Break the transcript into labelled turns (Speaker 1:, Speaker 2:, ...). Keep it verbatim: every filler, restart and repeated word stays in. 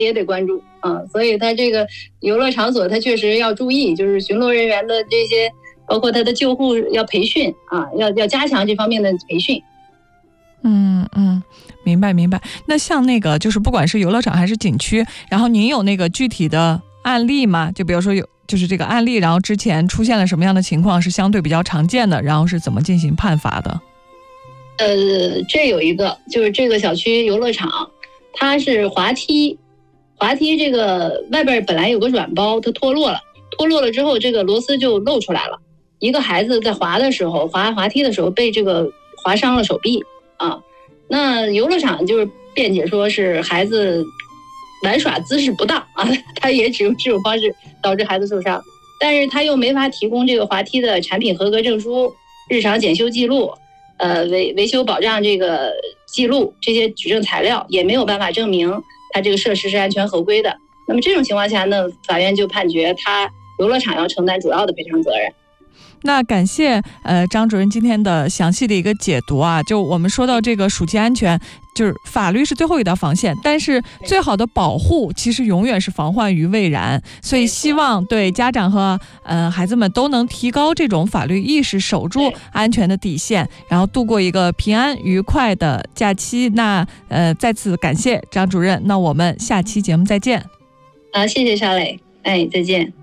Speaker 1: 也得关注啊。所以他这个游乐场所他确实要注意，就是巡逻人员的这些，包括他的救护要培训啊，要要加强这方面的培训。
Speaker 2: 嗯嗯，明白明白。那像那个就是不管是游乐场还是景区，然后您有那个具体的案例吗？就比如说有就是这个案例，然后之前出现了什么样的情况是相对比较常见的，然后是怎么进行判罚的？
Speaker 1: 呃，这有一个就是这个小区游乐场，它是滑梯，滑梯这个外边本来有个软包，它脱落了，脱落了之后这个螺丝就露出来了。一个孩子在滑的时候，滑滑梯的时候被这个划伤了手臂。啊，那游乐场就是辩解说是孩子玩耍姿势不当啊，他也只用这种方式导致孩子受伤，但是他又没法提供这个滑梯的产品合格证书、日常检修记录、呃维维修保障这个记录这些举证材料，也没有办法证明他这个设施是安全合规的。那么这种情况下呢，法院就判决他游乐场要承担主要的赔偿责任。
Speaker 2: 那感谢呃张主任今天的详细的一个解读啊，就我们说到这个暑期安全，就是法律是最后一道防线，但是最好的保护其实永远是防患于未然，所以希望对家长和呃孩子们都能提高这种法律意识，守住安全的底线，然后度过一个平安愉快的假期。那呃再次感谢张主任，那我们下期节目再见。
Speaker 1: 好，谢谢邵磊，哎，再见。